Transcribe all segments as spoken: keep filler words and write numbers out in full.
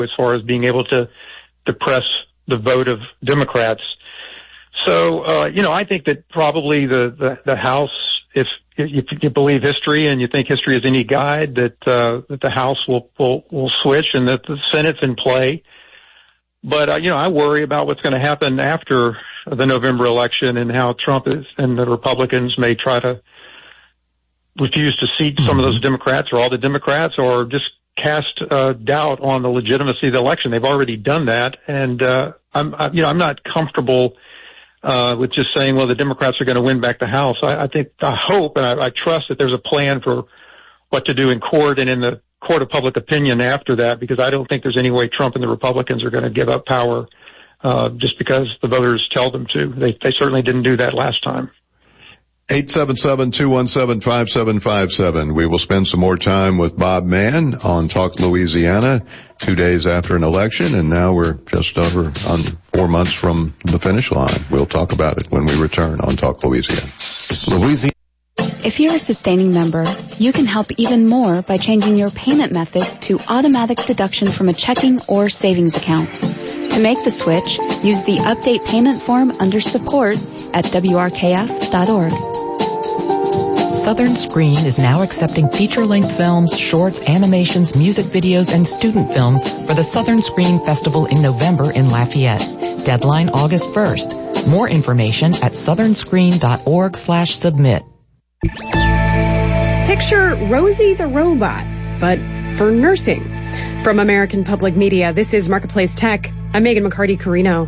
as far as being able to depress the vote of Democrats. So, uh, you know, I think that probably the, the, the House, if, if you believe history and you think history is any guide, that, uh, that the House will, will, will switch and that the Senate's in play. But, uh, you know, I worry about what's going to happen after the November election and how Trump is, and the Republicans may try to refuse to seat some of those Democrats or all the Democrats, or just cast uh, doubt on the legitimacy of the election. They've already done that. And, uh, I'm, I, you know, I'm not comfortable Uh, with just saying, well, the Democrats are going to win back the House. I, I think, I hope, and I, I trust that there's a plan for what to do in court and in the court of public opinion after that, because I don't think there's any way Trump and the Republicans are going to give up power, uh, just because the voters tell them to. They, they certainly didn't do that last time. eight seven seven, two one seven, five seven five seven. We will spend some more time with Bob Mann on Talk Louisiana two days after an election, and now we're just over on four months from the finish line. We'll talk about it when we return on Talk Louisiana. Louisiana. If you're a sustaining member, you can help even more by changing your payment method to automatic deduction from a checking or savings account. To make the switch, use the Update Payment form under Support at W R K F dot org. Southern Screen is now accepting feature-length films, shorts, animations, music videos, and student films for the Southern Screen Festival in November in Lafayette. Deadline August first. More information at southern screen dot org slash submit. Picture Rosie the Robot, but for nursing. From American Public Media, this is Marketplace Tech. I'm Megan McCarty-Carino.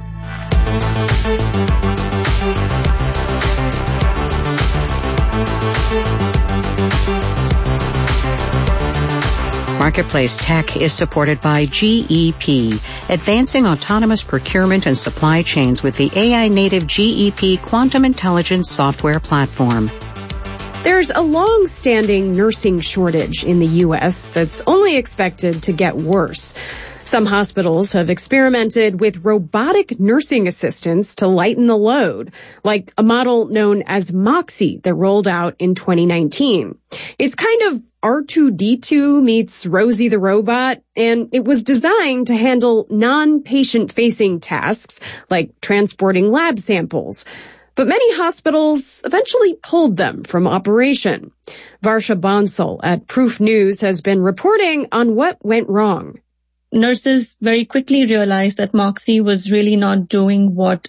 Marketplace Tech is supported by G E P, advancing autonomous procurement and supply chains with the A I-native G E P Quantum Intelligence software platform. There's a long-standing nursing shortage in the U S that's only expected to get worse. Some hospitals have experimented with robotic nursing assistants to lighten the load, like a model known as Moxie that rolled out in twenty nineteen. It's kind of R two D two meets Rosie the Robot, and it was designed to handle non-patient-facing tasks like transporting lab samples. But many hospitals eventually pulled them from operation. Varsha Bansal at Proof News has been reporting on what went wrong. Nurses very quickly realized that Moxie was really not doing what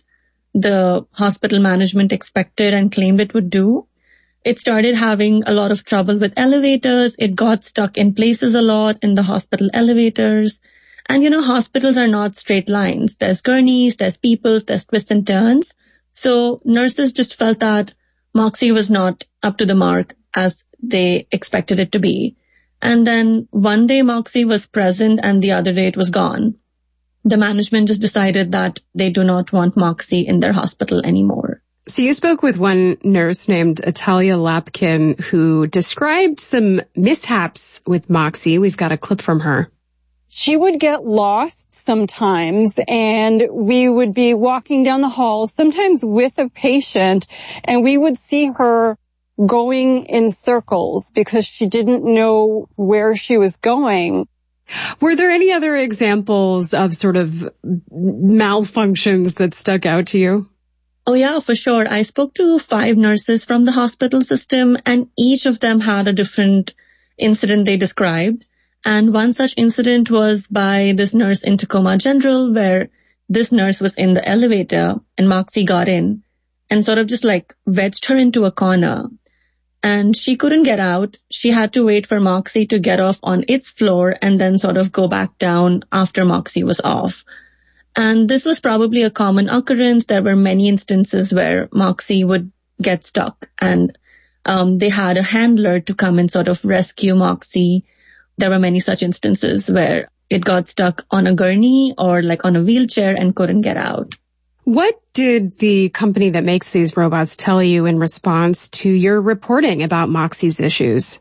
the hospital management expected and claimed it would do. It started having a lot of trouble with elevators. It got stuck in places a lot in the hospital elevators. And, you know, hospitals are not straight lines. There's gurneys, there's peoples, there's twists and turns. So nurses just felt that Moxie was not up to the mark as they expected it to be. And then one day Moxie was present and the other day it was gone. The management just decided that they do not want Moxie in their hospital anymore. So you spoke with one nurse named Atalia Lapkin who described some mishaps with Moxie. We've got a clip from her. She would get lost sometimes, and we would be walking down the hall, sometimes with a patient, and we would see her going in circles because she didn't know where she was going. Were there any other examples of sort of malfunctions that stuck out to you? Oh yeah, for sure. I spoke to five nurses from the hospital system, and each of them had a different incident they described. And one such incident was by this nurse in Tacoma General, where this nurse was in the elevator and Moxie got in and sort of just like wedged her into a corner. And she couldn't get out. She had to wait for Moxie to get off on its floor and then sort of go back down after Moxie was off. And this was probably a common occurrence. There were many instances where Moxie would get stuck, and um they had a handler to come and sort of rescue Moxie. There were many such instances where it got stuck on a gurney or like on a wheelchair and couldn't get out. What did the company that makes these robots tell you in response to your reporting about Moxie's issues?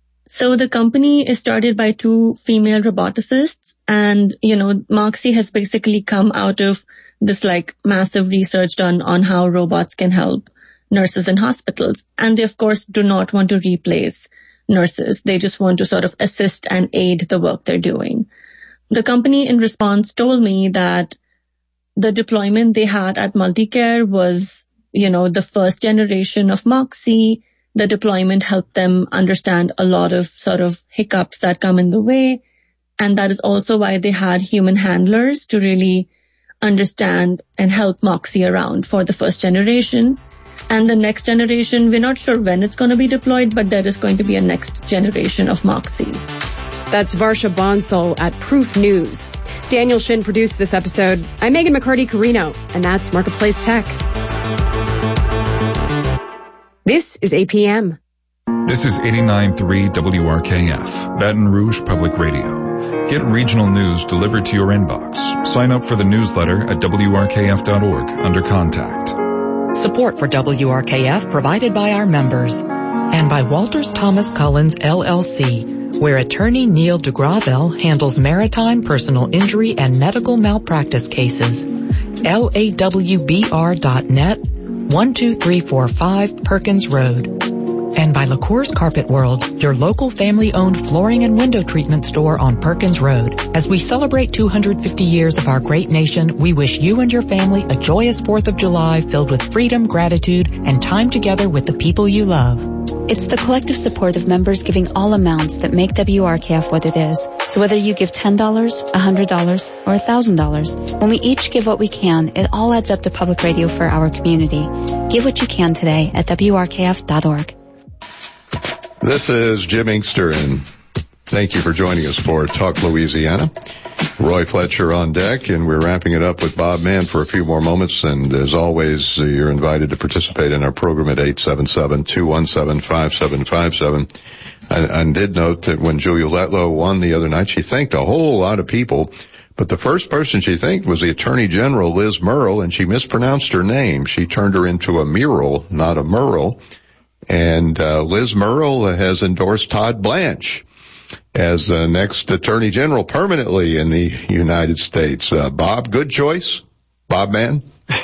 So the company is started by two female roboticists, and, you know, Moxie has basically come out of this like massive research done on how robots can help nurses in hospitals. And they, of course, do not want to replace nurses. They just want to sort of assist and aid the work they're doing. the company in response told me that the deployment they had at Multicare was, you know, the first generation of Moxie. The deployment helped them understand a lot of sort of hiccups that come in the way. And that is also why they had human handlers to really understand and help Moxie around for the first generation. And the next generation, we're not sure when it's going to be deployed, but there is going to be a next generation of Moxie. That's Varsha Bonsal at Proof News. Daniel Shin produced this episode. I'm Megan McCarty-Carino, and that's Marketplace Tech. This is A P M. This is eighty-nine point three W R K F, Baton Rouge Public Radio. Get regional news delivered to your inbox. Sign up for the newsletter at W R K F dot org under Contact. Support for W R K F provided by our members and by Walters Thomas Collins, L L C, where attorney Neil deGravel handles maritime, personal injury, and medical malpractice cases. L A W B R dot net, one two three four five Perkins Road. And by LaCour's Carpet World, your local family-owned flooring and window treatment store on Perkins Road. As we celebrate two hundred fifty years of our great nation, we wish you and your family a joyous fourth of July filled with freedom, gratitude, and time together with the people you love. It's the collective support of members giving all amounts that make W R K F what it is. So whether you give ten dollars, one hundred dollars, or one thousand dollars, when we each give what we can, it all adds up to public radio for our community. Give what you can today at W R K F dot org. This is Jim Inkster, and thank you for joining us for Talk Louisiana. Roy Fletcher on deck, and we're wrapping it up with Bob Mann for a few more moments. And as always, you're invited to participate in our program at eight seven seven, two one seven, five seven five seven. I, I did note that when Julia Letlow won the other night, she thanked a whole lot of people. But the first person she thanked was the Attorney General, Liz Murrill, and she mispronounced her name. She turned her into a mural, not a Murrill. And uh, Liz Murrill has endorsed Todd Blanche as the next Attorney General permanently in the United States. Uh, Bob, good choice? Bob Mann?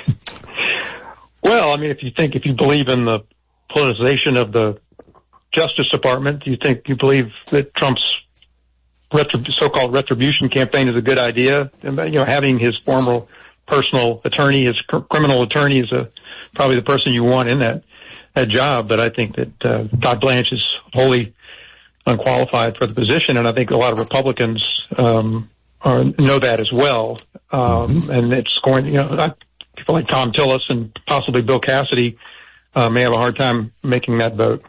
Well, I mean, if you think, if you believe in the politicization of the Justice Department, do you think, you believe that Trump's retrib- so-called retribution campaign is a good idea? And, you know, having his former personal attorney, his cr- criminal attorney is a, probably the person you want in that that job, but I think that uh, Todd Blanche is wholly unqualified for the position, and I think a lot of Republicans um, are, know that as well. Um, mm-hmm. And it's going, you know, I, people like Tom Tillis and possibly Bill Cassidy uh, may have a hard time making that vote.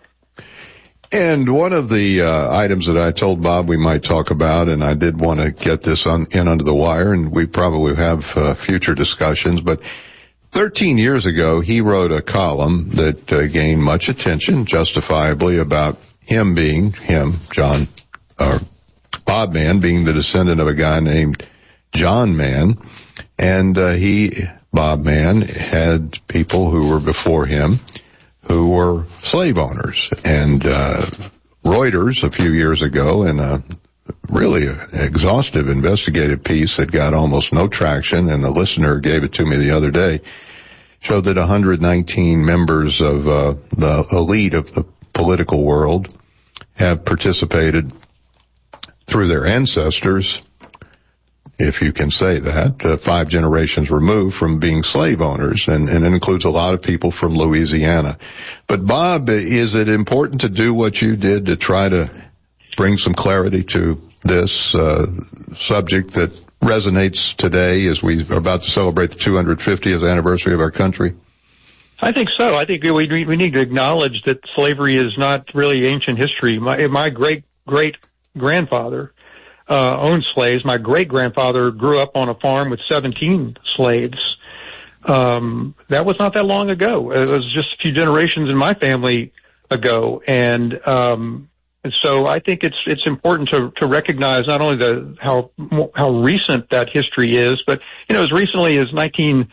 And one of the uh, items that I told Bob we might talk about, and I did want to get this on, in under the wire, and we probably have uh, future discussions, but thirteen years ago, he wrote a column that uh, gained much attention, justifiably, about him being, him, John, or Bob Mann, being the descendant of a guy named John Mann. And uh, he, Bob Mann, had people who were before him who were slave owners. And uh Reuters, a few years ago, in a really exhaustive investigative piece that got almost no traction, and a listener gave it to me the other day, showed that one hundred nineteen members of uh, the elite of the political world have participated through their ancestors, if you can say that, uh, five generations removed from being slave owners, and, and it includes a lot of people from Louisiana. But Bob, is it important to do what you did to try to bring some clarity to this uh, subject that resonates today as we are about to celebrate the two hundred fiftieth anniversary of our country? I think so. I think we we need to acknowledge that slavery is not really ancient history. My my great great grandfather uh owned slaves. My great grandfather grew up on a farm with seventeen slaves. Um, that was not that long ago. It was just a few generations in my family ago, and um, and so I think it's it's important to to recognize not only the how how recent that history is, but you know, as recently as nineteen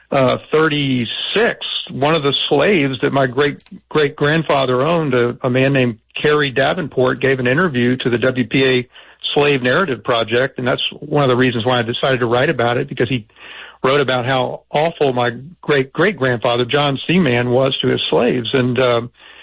thirty-six, one of the slaves that my great great grandfather owned, a, a man named Kerry Davenport, gave an interview to the W P A Slave Narrative Project, and that's one of the reasons why I decided to write about it, because he wrote about how awful my great great grandfather John Seaman was to his slaves, and um,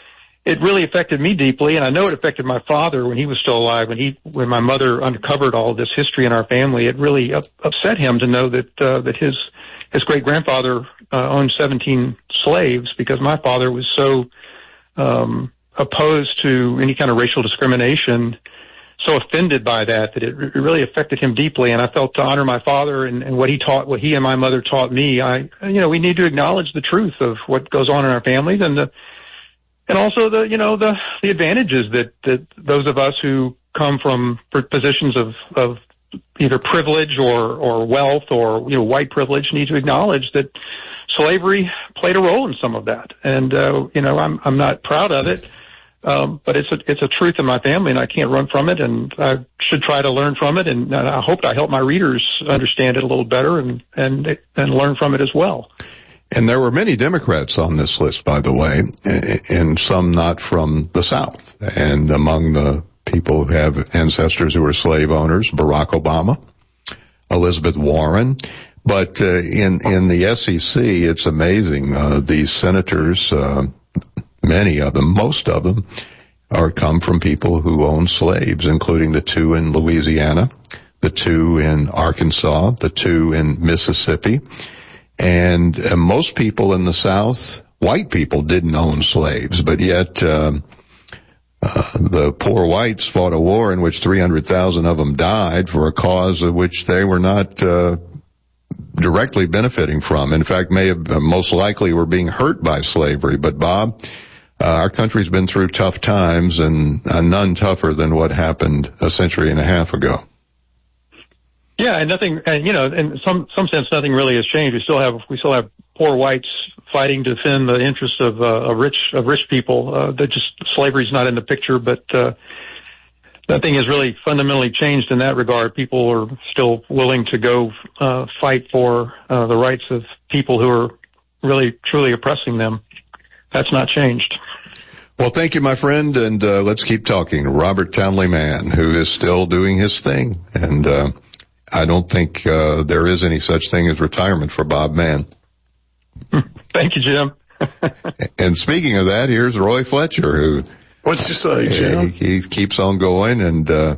it really affected me deeply, and I know it affected my father when he was still alive. When he, when my mother uncovered all this history in our family, it really up, upset him to know that uh, that his his great grandfather uh, owned seventeen slaves, because my father was so um, opposed to any kind of racial discrimination, so offended by that that it, it really affected him deeply. And I felt, to honor my father and, and what he taught, what he and my mother taught me, I, you know, we need to acknowledge the truth of what goes on in our families, and the And also the, you know, the, the advantages that, that those of us who come from positions of, of either privilege or, or wealth or, you know, white privilege need to acknowledge that slavery played a role in some of that. And, uh, you know, I'm, I'm not proud of it. Um, but it's a, it's a truth in my family, and I can't run from it, and I should try to learn from it. And I hope I help my readers understand it a little better and, and, and learn from it as well. And there were many Democrats on this list, by the way, and some not from the South. And among the people who have ancestors who were slave owners, Barack Obama, Elizabeth Warren. But uh, in in the S E C, it's amazing. Uh, these senators, uh, many of them, most of them, are come from people who own slaves, including the two in Louisiana, the two in Arkansas, the two in Mississippi. And uh, most people in the South, white people, didn't own slaves, but yet um, uh, the poor whites fought a war in which three hundred thousand of them died for a cause of which they were not uh, directly benefiting from. In fact, may have uh, most likely were being hurt by slavery. But, Bob, uh, our country's been through tough times, and uh, none tougher than what happened a century and a half ago. Yeah, and nothing, and you know, in some some sense, nothing really has changed. We still have we still have poor whites fighting to defend the interests of uh, of rich of rich people. Uh, that just slavery's not in the picture, but uh, nothing has really fundamentally changed in that regard. People are still willing to go uh, fight for uh, the rights of people who are really truly oppressing them. That's not changed. Well, thank you, my friend, and uh, let's keep talking. Robert Townley Mann, who is still doing his thing, and uh, I don't think uh, there is any such thing as retirement for Bob Mann. Thank you, Jim. And speaking of that, here's Roy Fletcher, who what's you say, Jim? He, he keeps on going, and uh,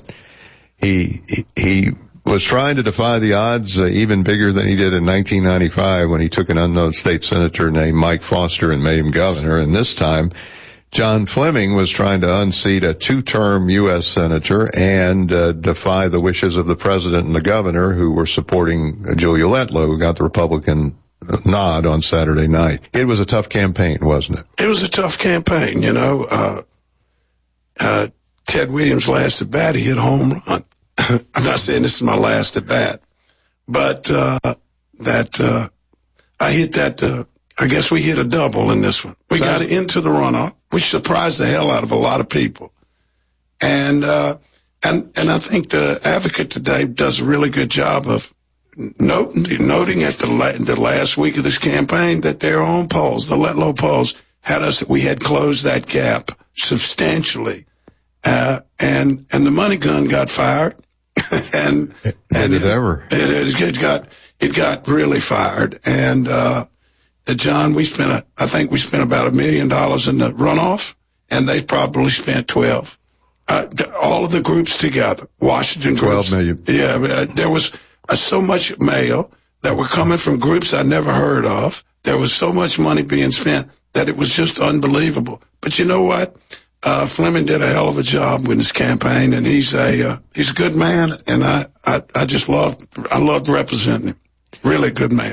he, he he was trying to defy the odds uh, even bigger than he did in nineteen ninety-five when he took an unknown state senator named Mike Foster and made him governor. And this time, John Fleming was trying to unseat a two-term U S senator and uh, defy the wishes of the president and the governor, who were supporting Julia Letlow, who got the Republican nod on Saturday night. It was a tough campaign, wasn't it? It was a tough campaign, you know. Uh, uh, Ted Williams' last at bat, he hit a home run. I'm not saying this is my last at bat, but uh, that uh, I hit that. Uh, I guess we hit a double in this one. We got into the runoff. We surprised the hell out of a lot of people. And, uh, and, and I think the Advocate today does a really good job of noting, noting at the, la- the last week of this campaign that their own polls, the Letlow polls, had us, we had closed that gap substantially. Uh, and, and the money gun got fired. and, and it, it ever. It, it got, it got really fired. And, uh, John, we spent, a, I think we spent about a million dollars in the runoff, and they probably spent twelve. Uh, all of the groups together, Washington groups. twelve million. Yeah, uh, there was uh, so much mail that were coming from groups I never heard of. There was so much money being spent that it was just unbelievable. But you know what? Uh, Fleming did a hell of a job with his campaign, and he's a, uh, he's a good man, and I, I, I just loved, I loved representing him. Really good man.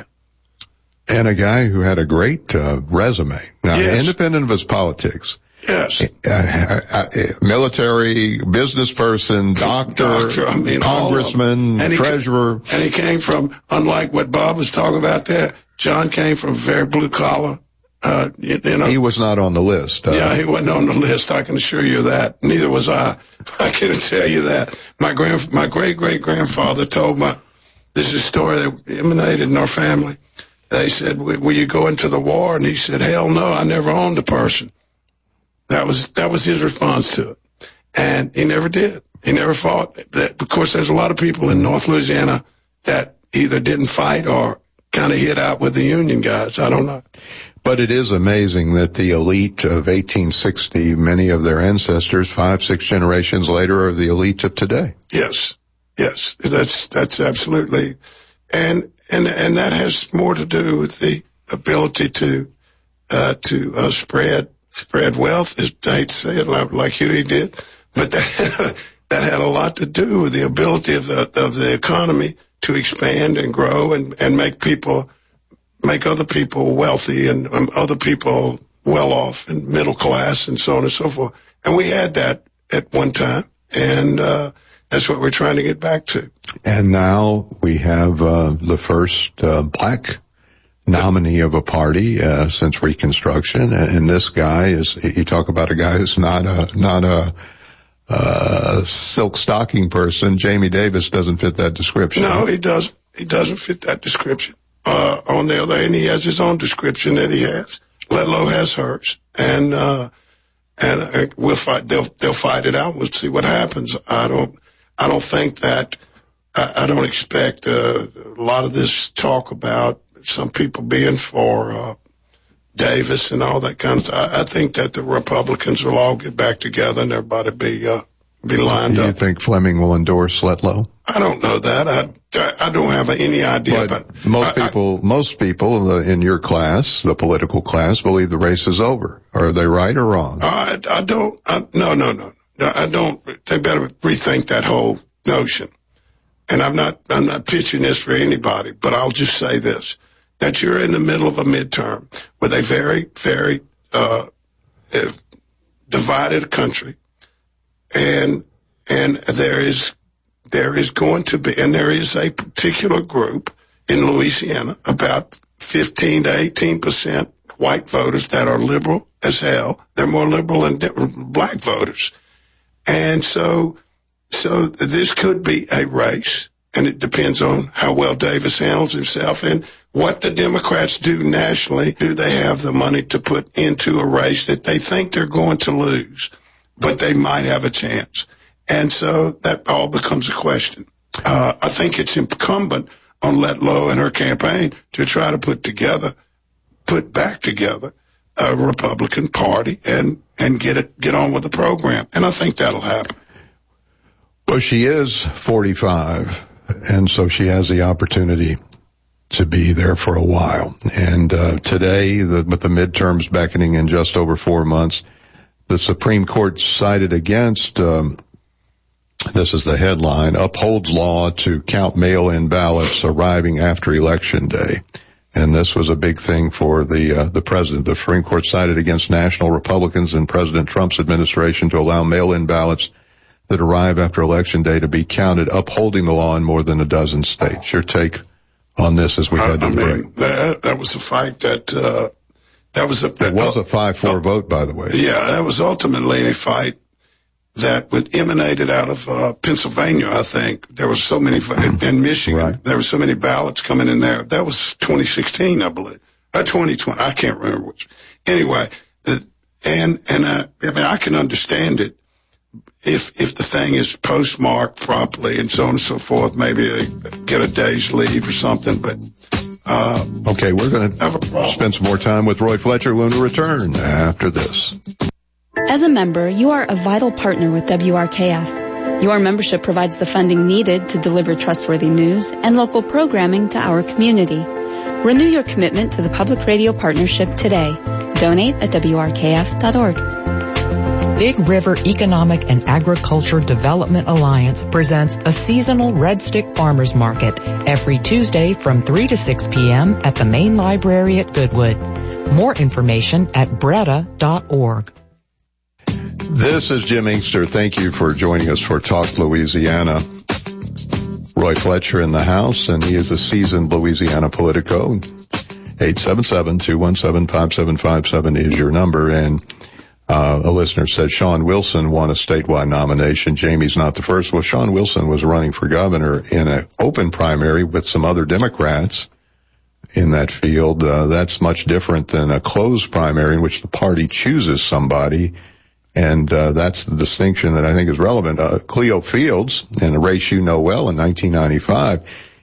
And a guy who had a great uh, resume. Now, yes. Independent of his politics. Yes. Uh, uh, uh, military, business person, doctor, doctor I mean, congressman, and treasurer. He, and he came from, unlike what Bob was talking about there, John came from very blue collar. Uh, you, you know. He was not on the list. Uh, yeah, he wasn't on the list. I can assure you that. Neither was I. I can tell you that. My grand, my great great grandfather told my, this is a story that emanated in our family. They said, will you go into the war? And he said, hell no, I never owned a person. That was, that was his response to it. And he never did. He never fought. Of course, there's a lot of people in North Louisiana that either didn't fight or kind of hid out with the union guys. I don't know. But it is amazing that the elite of eighteen sixty, many of their ancestors, five, six generations later, are the elite of today. Yes. Yes. That's, that's absolutely. And, and, and that has more to do with the ability to, uh, to, uh, spread, spread wealth, as I hate to say it, like Huey did. But that, that had a lot to do with the ability of the, of the economy to expand and grow and, and make people, make other people wealthy and um, other people well off and middle class and so on and so forth. And we had that at one time, and uh that's what we're trying to get back to. And now we have uh the first uh, black nominee of a party uh since Reconstruction, and this guy is, you talk about a guy who's not a not a uh silk stocking person. Jamie Davis doesn't fit that description. No, he doesn't. He doesn't fit that description. Uh, on the other hand, he has his own description that he has. Letlow has hers, and uh, and uh, we'll fight. They'll they'll fight it out. We'll see what happens. I don't I don't think that I, I don't expect uh, a lot of this talk about some people being for uh, Davis and all that kind of stuff. I, I think that the Republicans will all get back together and everybody be uh, be lined Do you up. think Fleming will endorse Letlow? I don't know that. I I don't have any idea. But but most I, people, I, most people in your class, the political class, believe the race is over. Are they right or wrong? I, I don't. I, no, no, no, no. I don't. They better rethink that whole notion. And I'm not. I'm not pitching this for anybody. But I'll just say this: that you're in the middle of a midterm with a very, very uh, divided country, and and there is. There is going to be, and there is a particular group in Louisiana, about fifteen to eighteen percent white voters that are liberal as hell. They're more liberal than black voters. And so, so this could be a race, and it depends on how well Davis handles himself and what the Democrats do nationally. Do they have the money to put into a race that they think they're going to lose, but they might have a chance? And so that all becomes a question. Uh, I think it's incumbent on Letlow and her campaign to try to put together, put back together a Republican Party and, and get it, get on with the program. And I think that'll happen. Well, she is forty-five, and so she has the opportunity to be there for a while. And, uh, today, the, with the midterms beckoning in just over four months, the Supreme Court sided against, um, this is the headline, upholds law to count mail-in ballots arriving after Election Day. And this was a big thing for the, uh, the president. The Supreme Court sided against national Republicans and President Trump's administration to allow mail-in ballots that arrive after Election Day to be counted, upholding the law in more than a dozen states. Your take on this as we head to I break? mean, that, that was a fight that, uh, that was a, it was a five four uh, vote, by the way. Yeah, that was ultimately a fight that would emanated out of uh, Pennsylvania. I think there was so many in, in Michigan. Right. There were so many ballots coming in there. That was twenty sixteen, I believe, or twenty twenty. I can't remember which. Anyway, the, and and uh, I mean I can understand it if if the thing is postmarked properly and so on and so forth. Maybe they get a day's leave or something. But uh, okay, we're going to spend some more time with Roy Fletcher when we return after this. As a member, you are a vital partner with W R K F. Your membership provides the funding needed to deliver trustworthy news and local programming to our community. Renew your commitment to the Public Radio Partnership today. Donate at W R K F dot org. Big River Economic and Agriculture Development Alliance presents a seasonal Red Stick Farmers Market every Tuesday from three to six p.m. at the main library at Goodwood. More information at breda dot org. This is Jim Inkster. Thank you for joining us for Talk Louisiana. Roy Fletcher in the house, and he is a seasoned Louisiana Politico. eight seven seven, two one seven, five seven five seven is your number. And uh a listener said Sean Wilson won a statewide nomination. Jamie's not the first. Well, Sean Wilson was running for governor in an open primary with some other Democrats in that field. Uh, that's much different than a closed primary in which the party chooses somebody. And uh that's the distinction that I think is relevant. Uh, Cleo Fields, in a race you know well in nineteen ninety-five,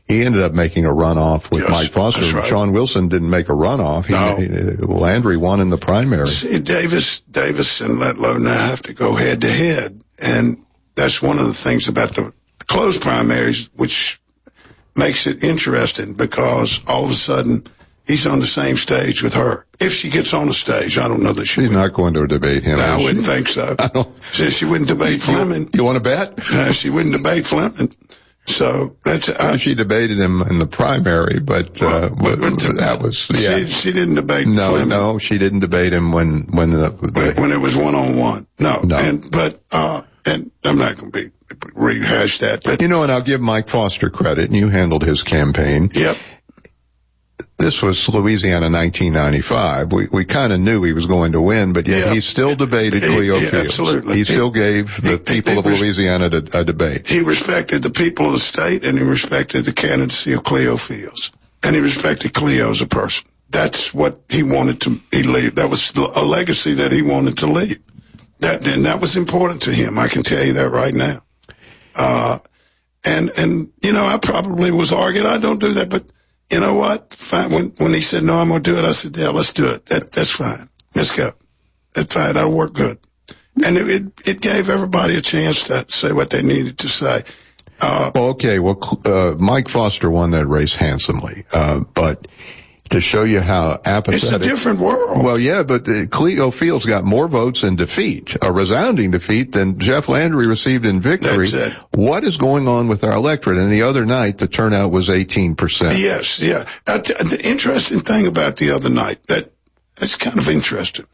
he ended up making a runoff with yes, Mike Foster. Right. Sean Wilson didn't make a runoff. He, no. he, Landry won in the primary. See, Davis, Davis and Letlow now have to go head to head. And that's one of the things about the closed primaries, which makes it interesting because all of a sudden he's on the same stage with her. If she gets on the stage, I don't know that she She's would. not going to debate him. No, I she? wouldn't think so. I don't. She, she wouldn't debate Fleming. You, you want to bet? Uh, she wouldn't debate Fleming. So that's uh, she debated him in the primary, but uh, well, but, but that was yeah. She, she didn't debate. No, Fleming. no, she didn't debate him when when the, the when it was one on one. No, no. And but uh, and I'm not going to be rehash that. But you know, and I'll give Mike Foster credit, and you handled his campaign. Yep. This was Louisiana nineteen ninety-five. We we kind of knew he was going to win, but yet yeah. he still debated Cleo yeah, Fields. Absolutely. He still gave the he, people he, of Louisiana a, a debate. He respected the people of the state, and he respected the candidacy of Cleo Fields, and he respected Cleo as a person. That's what he wanted to he leave. That was a legacy that he wanted to leave. That and that was important to him. I can tell you that right now. Uh, and and you know, I probably was arguing. I don't do that, but. You know what? Fine. When when he said no, I'm going to do it. I said, yeah, let's do it. That that's fine. Let's go. That's fine. That'll work good. And it it, it gave everybody a chance to say what they needed to say. Uh, well, okay. Well, uh, Mike Foster won that race handsomely, uh, but to show you how apathetic. It's a different world. Well, yeah, but uh, Cleo Fields got more votes in defeat, a resounding defeat, than Jeff Landry received in victory. That's it. What is going on with our electorate? And the other night, the turnout was eighteen percent. Yes, yeah. Uh, t- the interesting thing about the other night, that that's kind of interesting.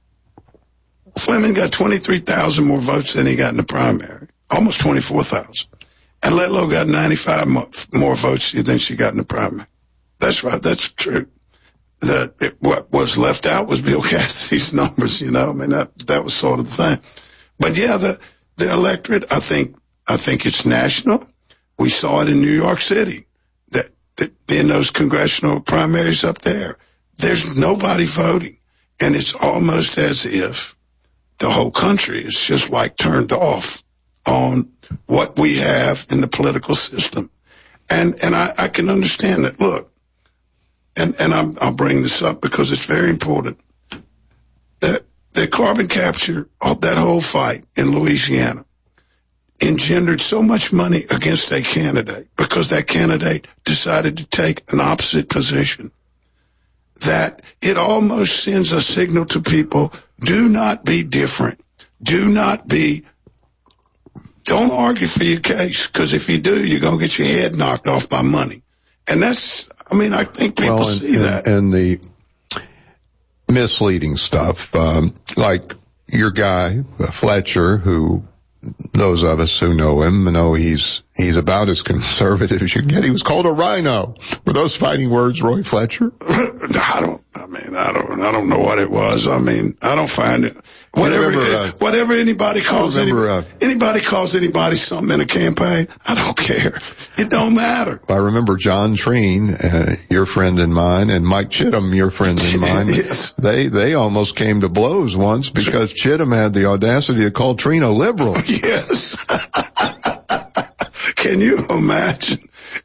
Fleming got twenty-three thousand more votes than he got in the primary, almost twenty-four thousand. And Letlow got ninety-five more, more votes than she got in the primary. That's right. That's true. That it, what was left out was Bill Cassidy's numbers. You know, I mean that that was sort of the thing. But yeah, the the electorate. I think I think it's national. We saw it in New York City. That, that in those congressional primaries up there, there's nobody voting, and it's almost as if the whole country is just like turned off on what we have in the political system. And and I, I can understand that. Look. And, and I'm, I'll bring this up because it's very important. That the carbon capture, that whole fight in Louisiana, engendered so much money against a candidate because that candidate decided to take an opposite position that it almost sends a signal to people: do not be different. Do not be. Don't argue for your case, because if you do, you're going to get your head knocked off by money. And that's. I mean, I think people well, and, see that. And the misleading stuff, um, like your guy, Fletcher, who those of us who know him know he's he's about as conservative as you can get. He was called a rhino. Were those fighting words, Roy Fletcher? I don't. I mean, I don't. I don't know what it was. I mean, I don't find it. Whatever. Remember, uh, whatever anybody calls remember, anybody, uh, anybody calls anybody something in a campaign, I don't care. It don't matter. I remember John Treen, uh, your friend and mine, and Mike Chittum, your friend and mine. Yes. They they almost came to blows once because Chittum had the audacity to call Treen a liberal. Yes. Can you imagine?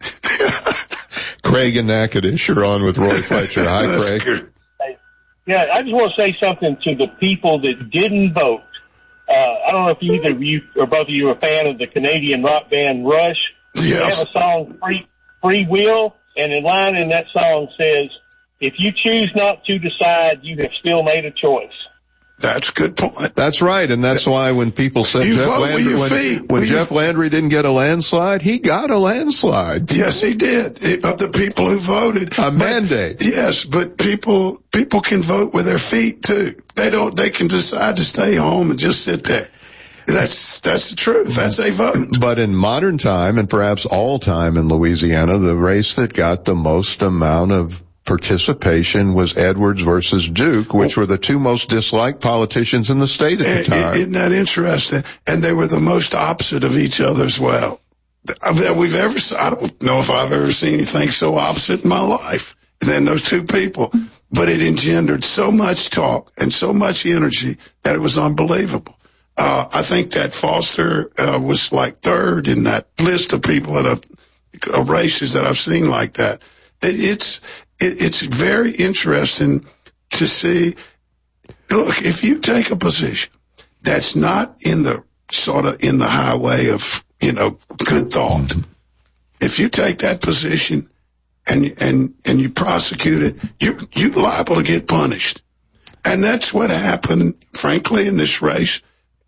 Craig and Natchitoches are on with Roy Fletcher. Hi, That's Craig. good. Yeah, I just want to say something to the people that didn't vote. Uh, I don't know if either of you or both of you are a fan of the Canadian rock band Rush. Yes. They have a song, Free, Free Will, and a line in that song says, if you choose not to decide, you have still made a choice. That's a good point. That's right, and that's why when people said You Jeff vote with Landry, your when, feet. when With Jeff your- Landry didn't get a landslide, he got a landslide. Yes, he did. It, of the people who voted, A mandate. Yes, but people people can vote with their feet too. They don't. They can decide to stay home and just sit there. That's that's the truth. That's a vote. But in modern time, and perhaps all time in Louisiana, the race that got the most amount of participation was Edwards versus Duke, which were the two most disliked politicians in the state at the time. Isn't that interesting? And they were the most opposite of each other as well. That we've ever. I don't know if I've ever seen anything so opposite in my life than those two people. But it engendered so much talk and so much energy that it was unbelievable. Uh, I think that Foster uh, was like third in that list of people that have, of races that I've seen like that. It, it's it, it's very interesting to see. Look, if you take a position that's not in the sort of in the highway of, you know, good thought, if you take that position and and and you prosecute it, you you're liable to get punished. And that's what happened, frankly, in this race.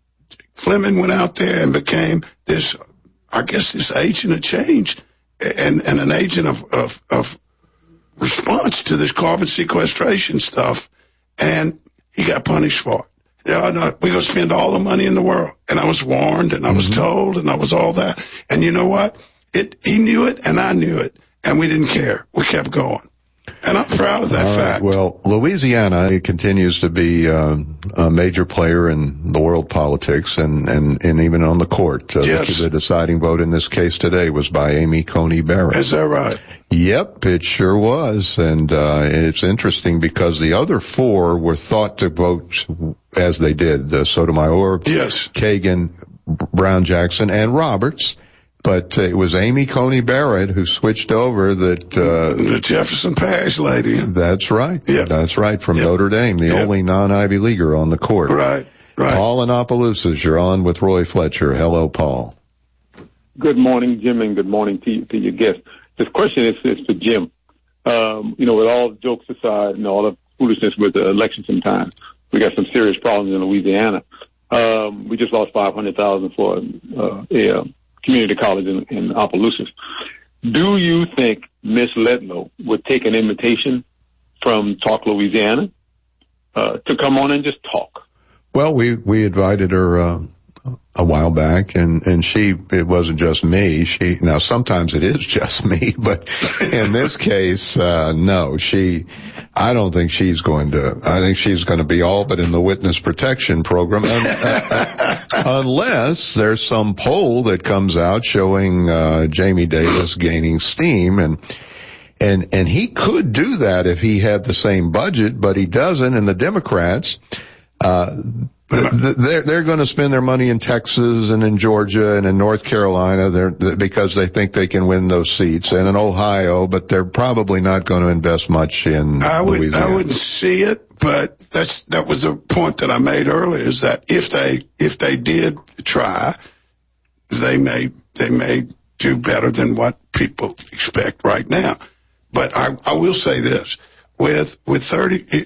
Fleming went out there and became this, I guess, this agent of change and, and an agent of, of, of response to this carbon sequestration stuff. And he got punished for it. Yeah, no, we're going to spend all the money in the world. And I was warned and I was mm-hmm. told and I was all that. And you know what? It, he knew it and I knew it. And we didn't care. We kept going. And I'm proud of that All fact. Right. Well, Louisiana continues to be uh, a major player in the world politics and, and, and even on the court. Uh, yes. the, the deciding vote in this case today was by Amy Coney Barrett. Is that right? Yep, it sure was. And uh, it's interesting because the other four were thought to vote as they did. Uh, Sotomayor, yes. Kagan, Brown Jackson, and Roberts. But uh, it was Amy Coney Barrett who switched over that... Uh, the Jefferson Parish lady. That's right. Yeah. That's right, from yep. Notre Dame, the yep. only non-Ivy Leaguer on the court. Right, right. Paul in Opelousas, you're on with Roy Fletcher. Hello, Paul. Good morning, Jim, and good morning to, you, to your guest. This question is, is for Jim. Um, you know, with all jokes aside and all the foolishness with the election sometimes, we got some serious problems in Louisiana. Um, we just lost five hundred thousand dollars for uh, a... Uh, community college in, in Opelousas. Do you think Miss Ledlow would take an invitation from Talk Louisiana uh, to come on and just talk? Well, we, we invited her uh, a while back, and, and she, it wasn't just me. She, now sometimes it is just me, but in this case, uh, no, she, I don't think she's going to, I think she's going to be all but in the witness protection program, un, uh, unless there's some poll that comes out showing, uh, Jamie Davis gaining steam, and, and, and he could do that if he had the same budget, but he doesn't, and the Democrats, uh, They're, they're going to spend their money in Texas and in Georgia and in North Carolina they're, because they think they can win those seats, and in Ohio, but they're probably not going to invest much in I would, Louisiana. I wouldn't see it, but that's, that was a point that I made earlier, is that if they, if they did try, they may, they may do better than what people expect right now. But I, I will say this, with, with thirty,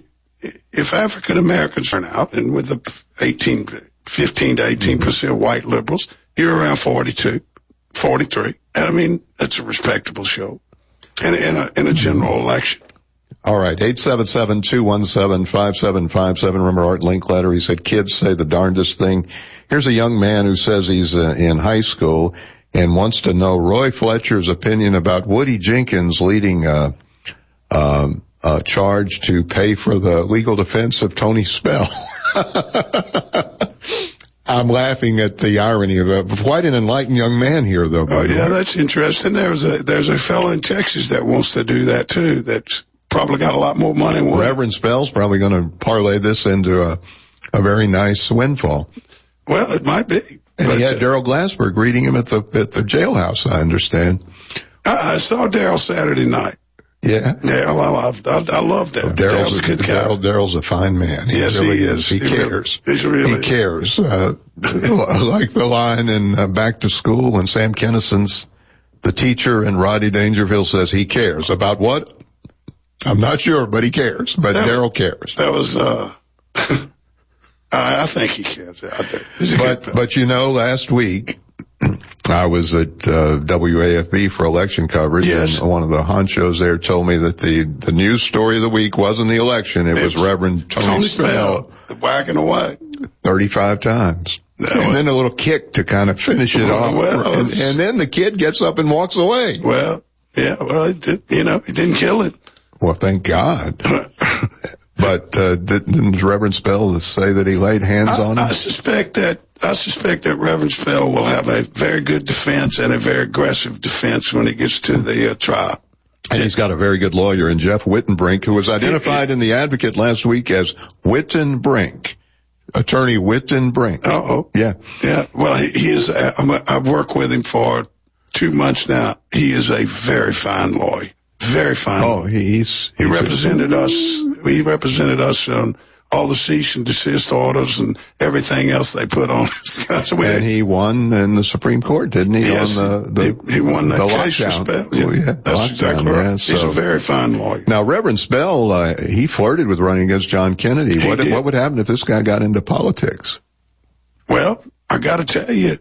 if African Americans turn out, and with the eighteen, fifteen to eighteen percent white liberals, you're around forty-two, forty-three. And I mean, that's a respectable show in, in a, in a general election. All right. eight seven seven, two one seven, five seven five seven. Remember Art Linkletter? He said kids say the darndest thing. Here's a young man who says he's uh, in high school and wants to know Roy Fletcher's opinion about Woody Jenkins leading, uh, um, Uh, charge to pay for the legal defense of Tony Spell. I'm laughing at the irony of it. Quite an enlightened young man here, though. Oh, yeah, that's interesting. There's a there's a fellow in Texas that wants to do that too. That's probably got a lot more money. Than Reverend Spell's probably going to parlay this into a a very nice windfall. Well, it might be. And he had uh, Daryl Glassberg greeting him at the at the jailhouse, I understand. I, I saw Daryl Saturday night. Yeah. Yeah, I love, I, I love Daryl. Daryl's Daryl's a good guy. Daryl, Daryl's a fine man. He yes, really he is. is. He, he cares. Really, he's really. He cares. Uh, like the line in uh, Back to School when Sam Kinnison's the teacher and Rodney Dangerfield says he cares. About what? I'm not sure, but he cares. But Daryl cares. That was, uh, I, I think he cares. I think. But, but you know, last week, I was at uh, W A F B for election coverage, yes. and one of the honchos there told me that the, the news story of the week wasn't the election. It, it was Reverend Tony, Tony Spell. Spell whacking away. thirty-five times. That and was, then a little kick to kind of finish it off. Well, and, and then the kid gets up and walks away. Well, yeah, well, it did, you know, he didn't kill it. Well, thank God. But uh, didn't Reverend Spell say that he laid hands I, on him? I suspect that I suspect that Reverend Spell will have a very good defense and a very aggressive defense when he gets to the uh, trial. And he's got a very good lawyer in Jeff Wittenbrink, who was identified in the Advocate last week as Wittenbrink. Attorney Wittenbrink. Oh, yeah, yeah. Well, he, he is. I'm, I've worked with him for two months now, he is a very fine lawyer. Very fine. Oh, he's, he's he represented a, us. He represented us on all the cease and desist orders and everything else they put on us. And had, he won in the Supreme Court, didn't he? Yes, on the, the, he, he won that the case. Lockdown. Yeah, oh, yeah, that's lockdown, exactly right. Yeah, so. He's a very fine lawyer. Now, Reverend Spell, uh, he flirted with running against John Kennedy. He what, did. what would happen if this guy got into politics? Well, I got to tell you,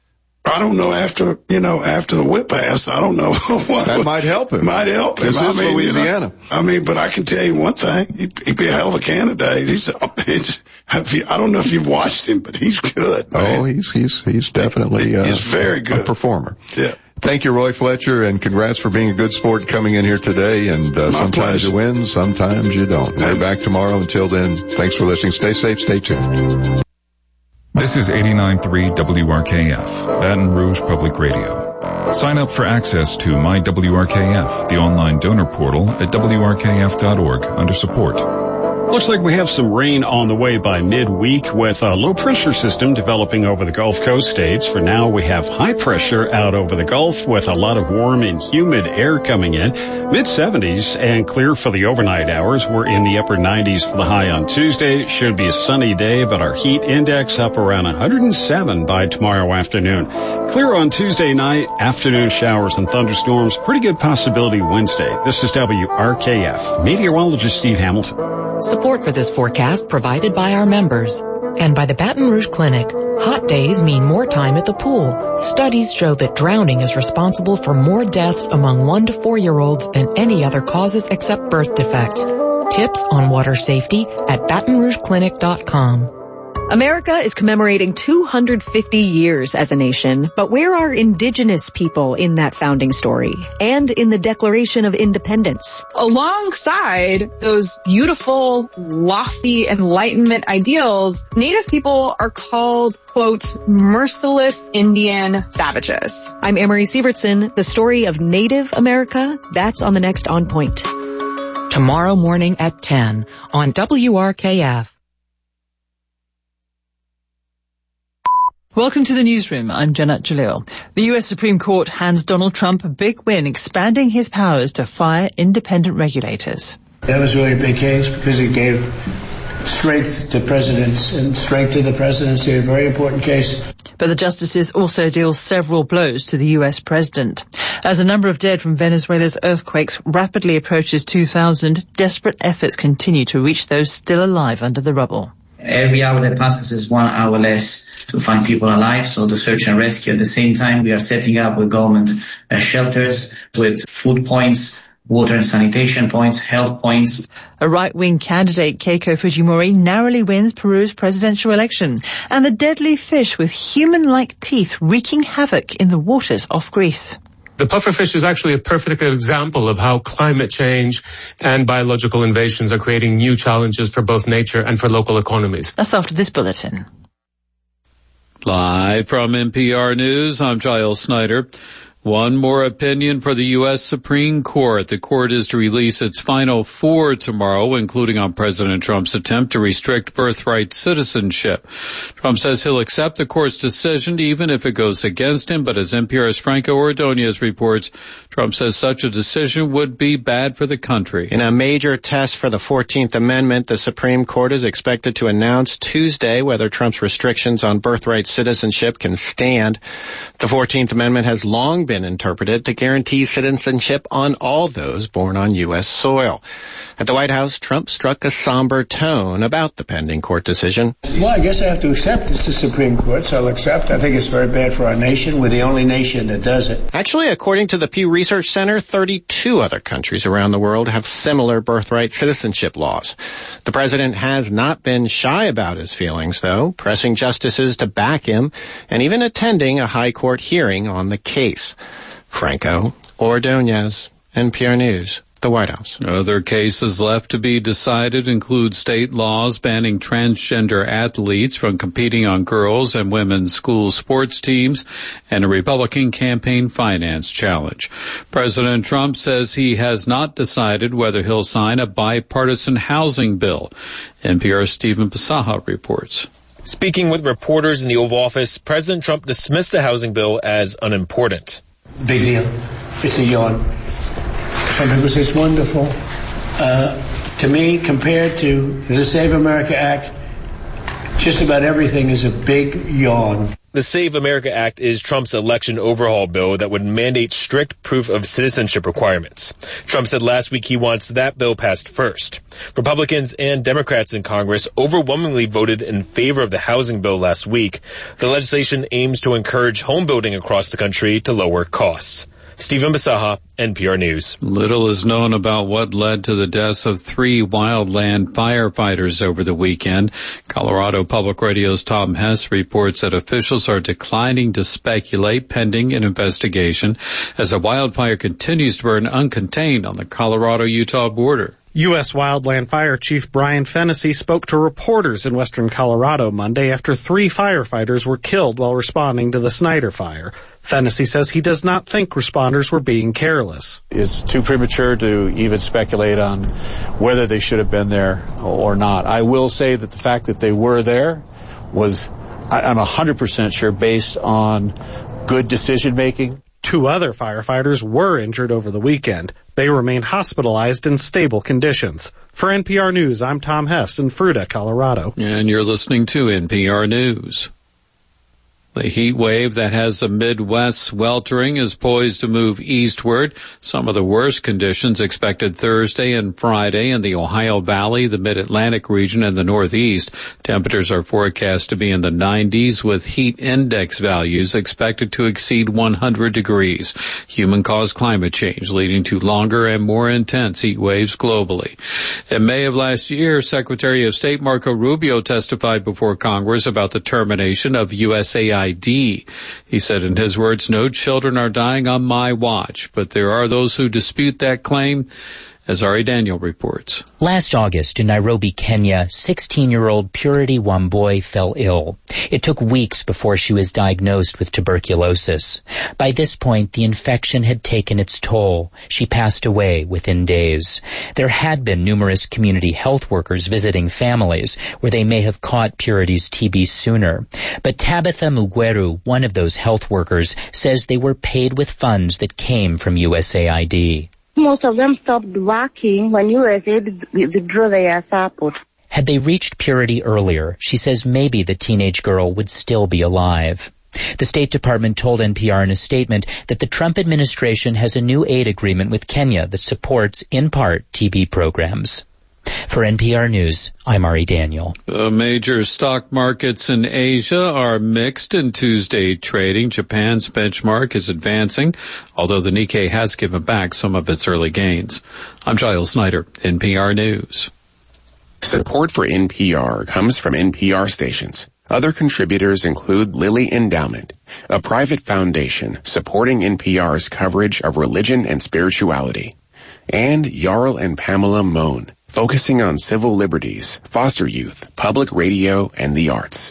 I don't know after, you know, after the whip ass, I don't know what. That might help him. Might help him. This I is mean, Louisiana. You know, I mean, but I can tell you one thing. He'd, he'd be a hell of a candidate. He's, he's I don't know if you've watched him, but he's good, man. Oh, he's, he's, he's definitely, uh, he's very good. A performer. Yeah. Thank you, Roy Fletcher, and congrats for being a good sport coming in here today. And uh, sometimes pleasure. you win, sometimes you don't. We're back tomorrow. Until then, thanks for listening. Stay safe, stay tuned. This is eighty-nine point three W R K F, Baton Rouge Public Radio. Sign up for access to My W R K F, the online donor portal at W R K F dot org under support. Looks like we have some rain on the way by midweek with a low pressure system developing over the Gulf Coast states. For now, we have high pressure out over the Gulf with a lot of warm and humid air coming in. mid seventies and clear for the overnight hours. We're in the upper nineties for the high on Tuesday. Should be a sunny day, but our heat index up around one hundred seven by tomorrow afternoon. Clear on Tuesday night, afternoon showers and thunderstorms. Pretty good possibility Wednesday. This is W R K F. Meteorologist Steve Hamilton. Support for this forecast provided by our members and by the Baton Rouge Clinic. Hot days mean more time at the pool. Studies show that drowning is responsible for more deaths among one to four year olds than any other causes except birth defects. Tips on water safety at baton rouge clinic dot com. America is commemorating two hundred fifty years as a nation, but where are indigenous people in that founding story and in the Declaration of Independence? Alongside those beautiful, lofty Enlightenment ideals, Native people are called, quote, merciless Indian savages. I'm Amory Sievertson. The story of Native America, that's on the next On Point. Tomorrow morning at ten on W R K F. Welcome to the newsroom. I'm Janet Jalil. The U S Supreme Court hands Donald Trump a big win, expanding his powers to fire independent regulators. That was really a big case because it gave strength to presidents and strength to the presidency, a very important case. But the justices also deal several blows to the U S president. As the number of dead from Venezuela's earthquakes rapidly approaches two thousand, desperate efforts continue to reach those still alive under the rubble. Every hour that passes is one hour less to find people alive, so the search and rescue. At the same time, we are setting up with government uh, shelters, with food points, water and sanitation points, health points. A right-wing candidate, Keiko Fujimori, narrowly wins Peru's presidential election. And the deadly fish with human-like teeth wreaking havoc in the waters off Greece. The pufferfish is actually a perfect example of how climate change and biological invasions are creating new challenges for both nature and for local economies. That's after this bulletin. Live from N P R News, I'm Giles Snyder. One more opinion for the U S Supreme Court. The court is to release its final four tomorrow, including on President Trump's attempt to restrict birthright citizenship. Trump says he'll accept the court's decision even if it goes against him, but as N P R's Franco Ordonez reports, Trump says such a decision would be bad for the country. In a major test for the fourteenth Amendment, the Supreme Court is expected to announce Tuesday whether Trump's restrictions on birthright citizenship can stand. The fourteenth Amendment has long been interpreted to guarantee citizenship on all those born on U S soil. At the White House, Trump struck a somber tone about the pending court decision. Well, I guess I have to accept it's the Supreme Court, so I'll accept. I think it's very bad for our nation. We're the only nation that does it. Actually, according to the Pew Research Center, thirty-two other countries around the world have similar birthright citizenship laws. The president has not been shy about his feelings, though, pressing justices to back him and even attending a high court hearing on the case. Franco Ordonez, N P R News, the White House. Other cases left to be decided include state laws banning transgender athletes from competing on girls' and women's school sports teams and a Republican campaign finance challenge. President Trump says he has not decided whether he'll sign a bipartisan housing bill. N P R's Stephen Pasaha reports. Speaking with reporters in the Oval Office, President Trump dismissed the housing bill as unimportant. Big deal. It's a yawn. Some people say it's wonderful. Uh, to me, compared to the Save America Act, just about everything is a big yawn. The Save America Act is Trump's election overhaul bill that would mandate strict proof of citizenship requirements. Trump said last week he wants that bill passed first. Republicans and Democrats in Congress overwhelmingly voted in favor of the housing bill last week. The legislation aims to encourage home building across the country to lower costs. Stephen Basaha, N P R News. Little is known about what led to the deaths of three wildland firefighters over the weekend. Colorado Public Radio's Tom Hess reports that officials are declining to speculate pending an investigation as a wildfire continues to burn uncontained on the Colorado-Utah border. U S Wildland Fire Chief Brian Fennessy spoke to reporters in western Colorado Monday after three firefighters were killed while responding to the Snyder Fire. Fennessy says he does not think responders were being careless. It's too premature to even speculate on whether they should have been there or not. I will say that the fact that they were there was, I'm one hundred percent sure, based on good decision making. Two other firefighters were injured over the weekend. They remain hospitalized in stable conditions. For N P R News, I'm Tom Hess in Fruita, Colorado. And you're listening to N P R News. The heat wave that has the Midwest sweltering is poised to move eastward. Some of the worst conditions expected Thursday and Friday in the Ohio Valley, the Mid-Atlantic region, and the Northeast. Temperatures are forecast to be in the nineties with heat index values expected to exceed one hundred degrees. Human-caused climate change leading to longer and more intense heat waves globally. In May of last year, Secretary of State Marco Rubio testified before Congress about the termination of U S A I D. He said in his words, "No children are dying on my watch," but there are those who dispute that claim, as Ari Daniel reports. Last August in Nairobi, Kenya, sixteen-year-old Purity Wambui fell ill. It took weeks before she was diagnosed with tuberculosis. By this point, the infection had taken its toll. She passed away within days. There had been numerous community health workers visiting families where they may have caught Purity's T B sooner. But Tabitha Mugweru, one of those health workers, says they were paid with funds that came from U S A I D. Most of them stopped working when U S A I D withdrew their support. Had they reached Purity earlier, she says maybe the teenage girl would still be alive. The State Department told N P R in a statement that the Trump administration has a new aid agreement with Kenya that supports, in part, T B programs. For N P R News, I'm Ari Daniel. The major stock markets in Asia are mixed in Tuesday trading. Japan's benchmark is advancing, although the Nikkei has given back some of its early gains. I'm Giles Snyder, N P R News. Support for N P R comes from N P R stations. Other contributors include Lilly Endowment, a private foundation supporting N P R's coverage of religion and spirituality, and Jarl and Pamela Mohn, focusing on civil liberties, foster youth, public radio, and the arts.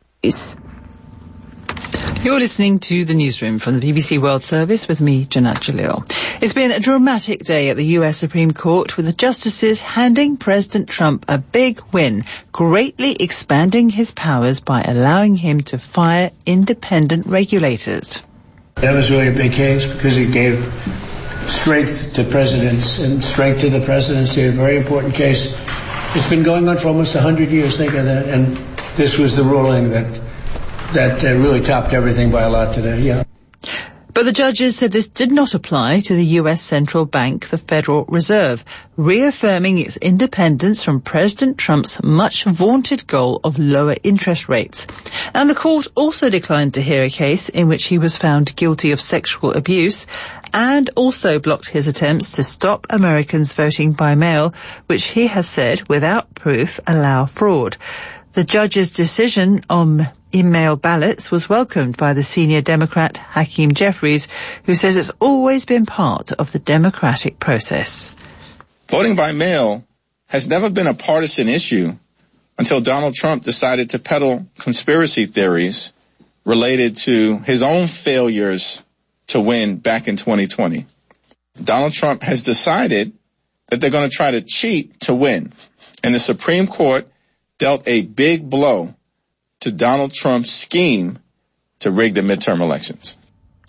You're listening to the newsroom from the B B C World Service with me, Janat Jalil. It's been a dramatic day at the U S Supreme Court with the justices handing President Trump a big win, greatly expanding his powers by allowing him to fire independent regulators. That was really a big case because it gave strength to presidents and strength to the presidency, a very important case. It's been going on for almost one hundred years, think of that, and this was the ruling that that uh, really topped everything by a lot today, yeah. But the judges said this did not apply to the U S central bank, the Federal Reserve, reaffirming its independence from President Trump's much vaunted goal of lower interest rates. And the court also declined to hear a case in which he was found guilty of sexual abuse and also blocked his attempts to stop Americans voting by mail, which he has said, without proof, allow fraud. The judge's decision on email ballots was welcomed by the senior Democrat Hakeem Jeffries, who says it's always been part of the democratic process. Voting by mail has never been a partisan issue until Donald Trump decided to peddle conspiracy theories related to his own failures to win back in twenty twenty. Donald Trump has decided that they're going to try to cheat to win. And the Supreme Court dealt a big blow to Donald Trump's scheme to rig the midterm elections.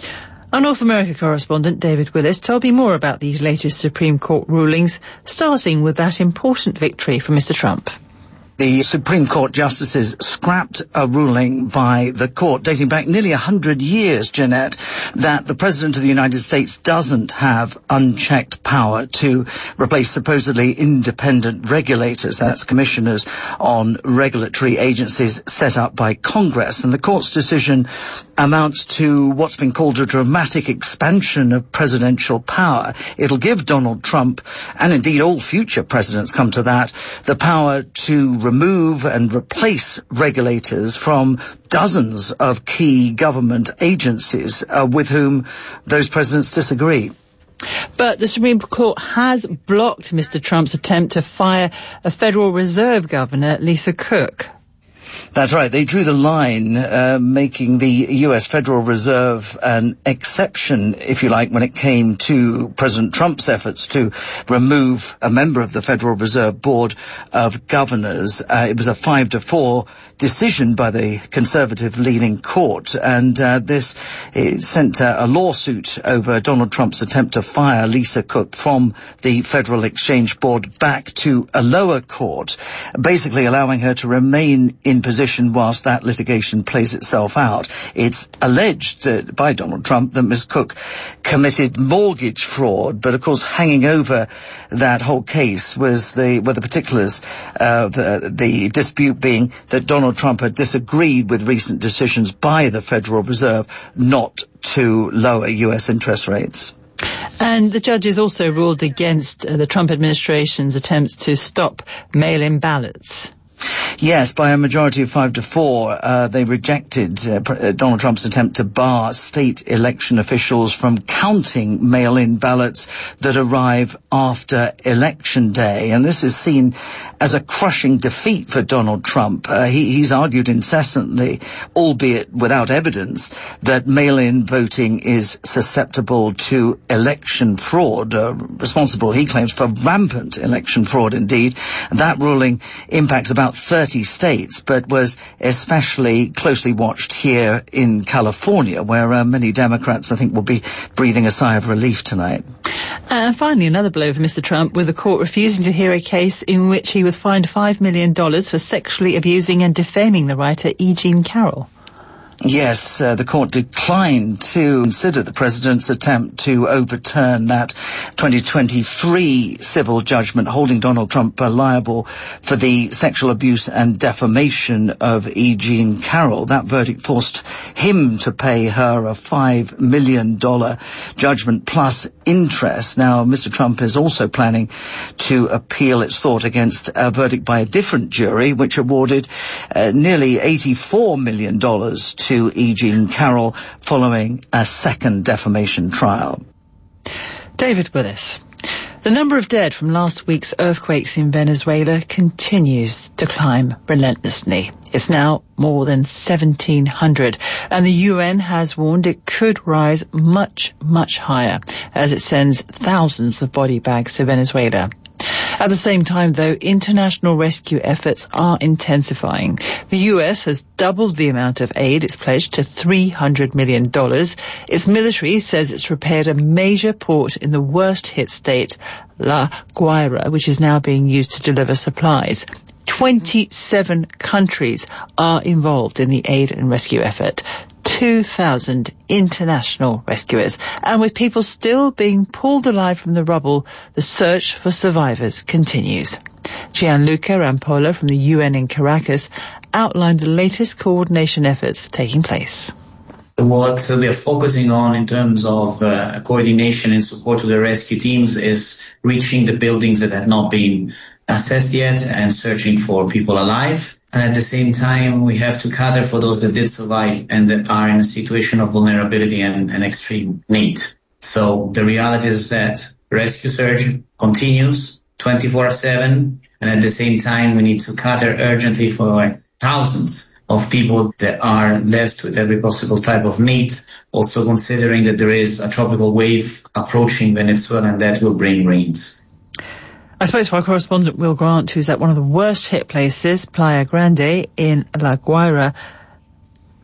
Our North America correspondent, David Willis, told me more about these latest Supreme Court rulings, starting with that important victory for Mister Trump. The Supreme Court justices scrapped a ruling by the court dating back nearly a hundred years, Jeanette, that the President of the United States doesn't have unchecked power to replace supposedly independent regulators. That's commissioners on regulatory agencies set up by Congress. And the court's decision amounts to what's been called a dramatic expansion of presidential power. It'll give Donald Trump, and indeed all future presidents come to that, the power to remove and replace regulators from dozens of key government agencies uh, with whom those presidents disagree. But the Supreme Court has blocked Mister Trump's attempt to fire a Federal Reserve Governor, Lisa Cook. That's right. They drew the line, uh, making the U S Federal Reserve an exception, if you like, when it came to President Trump's efforts to remove a member of the Federal Reserve Board of Governors. Uh, it was a five to four decision by the conservative-leaning court, and uh, this sent uh, a lawsuit over Donald Trump's attempt to fire Lisa Cook from the Federal Exchange Board back to a lower court, basically allowing her to remain in position whilst that litigation plays itself out. It's alleged uh, by Donald Trump that Miz Cook committed mortgage fraud, but of course hanging over that whole case was the were the particulars, uh, the, the dispute being that Donald Trump had disagreed with recent decisions by the Federal Reserve not to lower U S interest rates. And the judges also ruled against uh, the Trump administration's attempts to stop mail-in ballots. Yes, by a majority of five to four, uh, they rejected uh, Pr- Donald Trump's attempt to bar state election officials from counting mail-in ballots that arrive after Election Day. And this is seen as a crushing defeat for Donald Trump. Uh, he, he's argued incessantly, albeit without evidence, that mail-in voting is susceptible to election fraud, uh, responsible, he claims, for rampant election fraud indeed. That ruling impacts about thirty states, but was especially closely watched here in California, where uh, many Democrats, I think, will be breathing a sigh of relief tonight. And uh, finally, another blow for Mister Trump, with the court refusing to hear a case in which he was fined five million dollars for sexually abusing and defaming the writer E. Jean Carroll. Yes, uh, the court declined to consider the president's attempt to overturn that twenty twenty-three civil judgment holding Donald Trump uh, liable for the sexual abuse and defamation of E. Jean Carroll. That verdict forced him to pay her a five million dollars judgment plus interest. Now, Mister Trump is also planning to appeal, it's thought, against a verdict by a different jury, which awarded uh, nearly eighty-four million dollars to to E. Jean Carroll following a second defamation trial. David Willis. The number of dead from last week's earthquakes in Venezuela continues to climb relentlessly. It's now more than seventeen hundred, and the U N has warned it could rise much, much higher as it sends thousands of body bags to Venezuela. At the same time, though, international rescue efforts are intensifying. The U S has doubled the amount of aid it's pledged to three hundred million dollars. Its military says it's repaired a major port in the worst-hit state, La Guaira, which is now being used to deliver supplies. twenty-seven countries are involved in the aid and rescue effort. two thousand international rescuers. And with people still being pulled alive from the rubble, the search for survivors continues. Gianluca Rampolla from the U N in Caracas outlined the latest coordination efforts taking place. What we are focusing on in terms of uh, coordination and support to the rescue teams is reaching the buildings that have not been assessed yet and searching for people alive. And at the same time, we have to cater for those that did survive and that are in a situation of vulnerability and, and extreme need. So the reality is that rescue search continues twenty-four seven, and at the same time, we need to cater urgently for thousands of people that are left with every possible type of need, also considering that there is a tropical wave approaching Venezuela and that will bring rains. I suppose for our correspondent Will Grant, who's at one of the worst hit places, Playa Grande in La Guaira.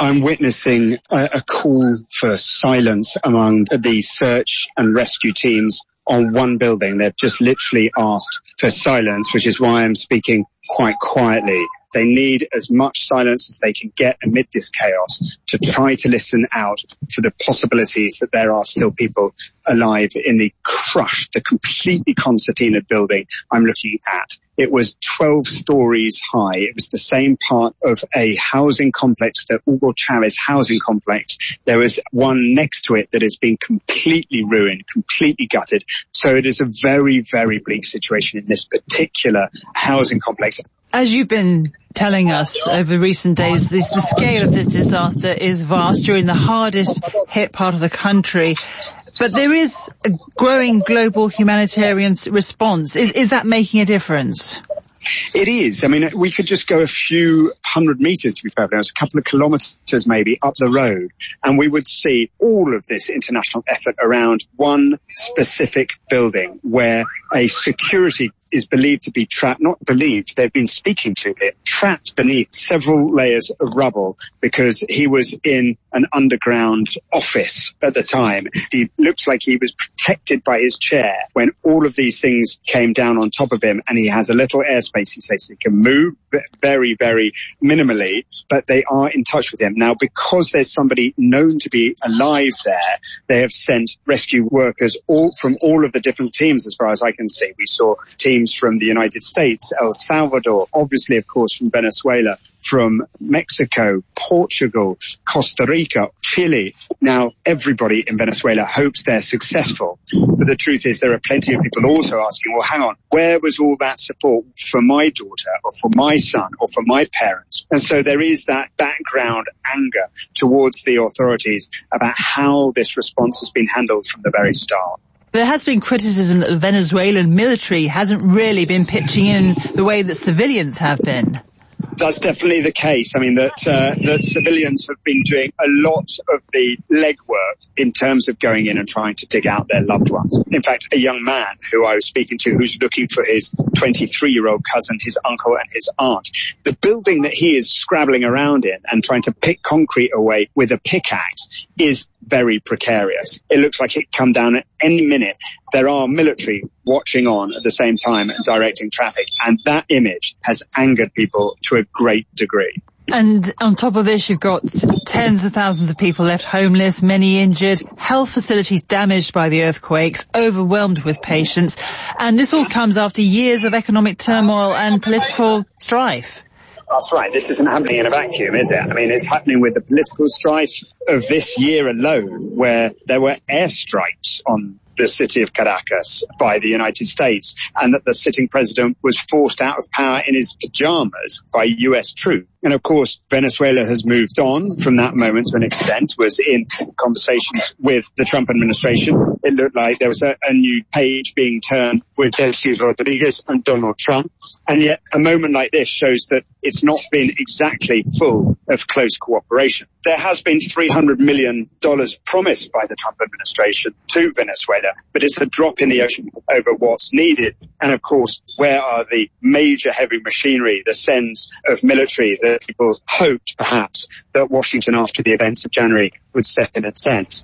I'm witnessing a, a call for silence among the search and rescue teams on one building. They've just literally asked for silence, which is why I'm speaking quite quietly. They need as much silence as they can get amid this chaos to try to listen out for the possibilities that there are still people alive in the crushed, the completely concertinaed building I'm looking at. It was twelve stories high. It was the same part of a housing complex, the Hugo Chavez housing complex. There was one next to it that has been completely ruined, completely gutted. So it is a very, very bleak situation in this particular housing complex. As you've been telling us over recent days, this, the scale of this disaster is vast during the hardest hit part of the country. But there is a growing global humanitarian response. Is, is that making a difference? It is. I mean, we could just go a few hundred meters, to be perfectly honest, a couple of kilometers maybe up the road, and we would see all of this international effort around one specific building where a security is believed to be trapped, not believed, they've been speaking to it, trapped beneath several layers of rubble because he was in an underground office at the time. He looks like he was protected by his chair when all of these things came down on top of him, and he has a little airspace. He says he can move very, very minimally, but they are in touch with him. Now, because there's somebody known to be alive there, they have sent rescue workers all from all of the different teams, as far as I can see. We saw teams from the United States, El Salvador, obviously, of course, from Venezuela, from Mexico, Portugal, Costa Rica, Chile. Now, everybody in Venezuela hopes they're successful. But the truth is there are plenty of people also asking, well, hang on, where was all that support for my daughter or for my son or for my parents? And so there is that background anger towards the authorities about how this response has been handled from the very start. There has been criticism that the Venezuelan military hasn't really been pitching in the way that civilians have been. That's definitely the case. I mean, that uh, that civilians have been doing a lot of the legwork in terms of going in and trying to dig out their loved ones. In fact, a young man who I was speaking to who's looking for his twenty-three-year-old cousin, his uncle and his aunt, the building that he is scrabbling around in and trying to pick concrete away with a pickaxe is very precarious. It looks like it can come down at any minute. There are military watching on at the same time and directing traffic, and that image has angered people to a great degree. And on top of this, you've got tens of thousands of people left homeless, many injured, health facilities damaged by the earthquakes, overwhelmed with patients, and this all comes after years of economic turmoil and political strife. That's right. This isn't happening in a vacuum, is it? I mean, it's happening with the political strife of this year alone, where there were airstrikes on the city of Caracas by the United States, and that the sitting president was forced out of power in his pajamas by U S troops. And of course, Venezuela has moved on from that moment to an extent, was in conversations with the Trump administration. It looked like there was a, a new page being turned with Delcy Rodriguez and Donald Trump. And yet a moment like this shows that it's not been exactly full of close cooperation. There has been three hundred million dollars promised by the Trump administration to Venezuela, but it's a drop in the ocean over what's needed. And of course, where are the major heavy machinery, the sends of military that people hoped perhaps that Washington after the events of January would step in and send?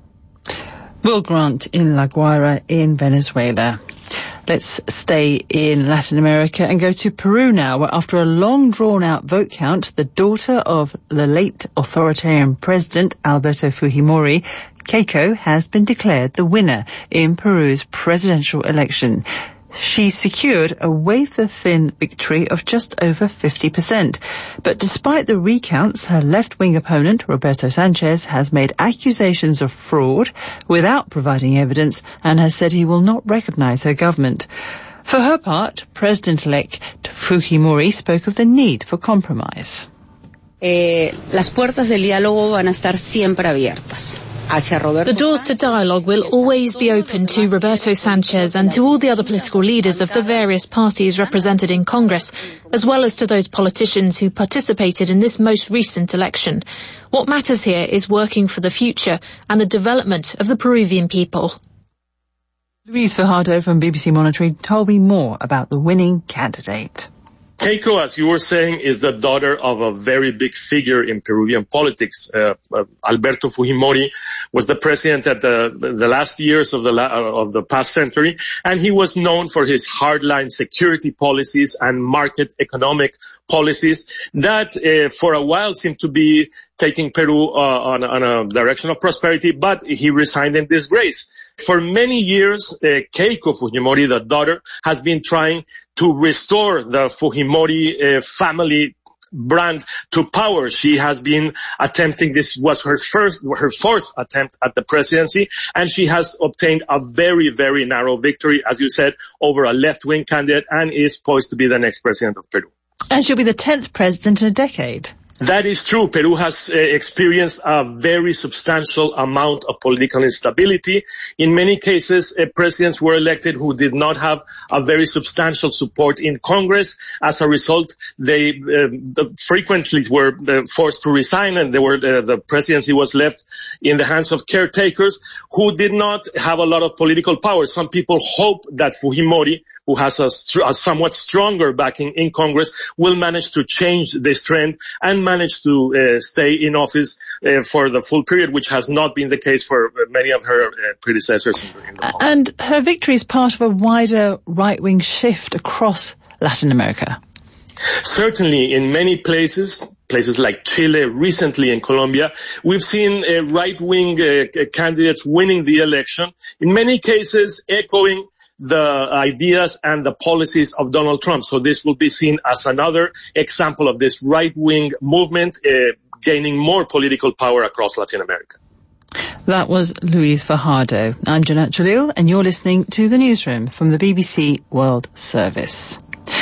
Will Grant in La Guaira in Venezuela. Let's stay in Latin America and go to Peru now, where after a long drawn-out vote count, the daughter of the late authoritarian president Alberto Fujimori, Keiko, has been declared the winner in Peru's presidential election. She secured a wafer-thin victory of just over fifty percent. But despite the recounts, her left-wing opponent, Roberto Sanchez, has made accusations of fraud without providing evidence and has said he will not recognize her government. For her part, President-elect Fujimori spoke of the need for compromise. Eh, las puertas del diálogo van a estar siempre abiertas. The doors to dialogue will always be open to Roberto Sanchez and to all the other political leaders of the various parties represented in Congress, as well as to those politicians who participated in this most recent election. What matters here is working for the future and the development of the Peruvian people. Louise Fajardo from B B C Monitoring told me more about the winning candidate. Keiko, as you were saying, is the daughter of a very big figure in Peruvian politics. Uh, uh, Alberto Fujimori was the president at the the last years of the la- of the past century, and he was known for his hardline security policies and market economic policies that, uh, for a while, seemed to be taking Peru uh, on, on a direction of prosperity. But he resigned in disgrace. For many years, uh, Keiko Fujimori, the daughter, has been trying to restore the Fujimori uh, family brand to power. She has been attempting, this was her first, her fourth attempt at the presidency, and she has obtained a very, very narrow victory, as you said, over a left-wing candidate, and is poised to be the next president of Peru. And she'll be the tenth president in a decade. That is true. Peru has uh, experienced a very substantial amount of political instability. In many cases, uh, presidents were elected who did not have a very substantial support in Congress. As a result, they uh, frequently were uh, forced to resign, and they were uh, the presidency was left in the hands of caretakers who did not have a lot of political power. Some people hope that Fujimori, who has a, a somewhat stronger backing in Congress, will manage to change this trend and manage to uh, stay in office uh, for the full period, which has not been the case for many of her uh, predecessors. In, in the and her victory is part of a wider right-wing shift across Latin America. Certainly, in many places, places like Chile, recently in Colombia, we've seen uh, right-wing uh, candidates winning the election, in many cases echoing the ideas and the policies of Donald Trump. So this will be seen as another example of this right-wing movement uh, gaining more political power across Latin America. That was Luis Fajardo. I'm Jeanette Jalil, and you're listening to The Newsroom from the B B C World Service.